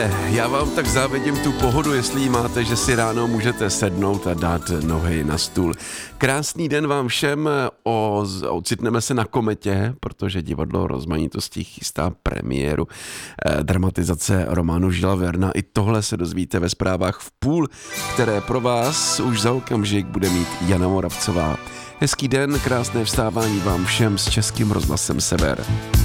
Víte, já vám tak závidím tu pohodu, jestli ji máte, že si ráno můžete sednout a dát nohy na stůl. Krásný den vám všem, ocitneme se na Kometě, protože divadlo Rozmanitostí chystá premiéru dramatizace románu Žila Verna. I tohle se dozvíte ve zprávách v půl, které pro vás už za okamžik bude mít Jana Moravcová. Hezký den, krásné vstávání vám všem s Českým rozhlasem Sever.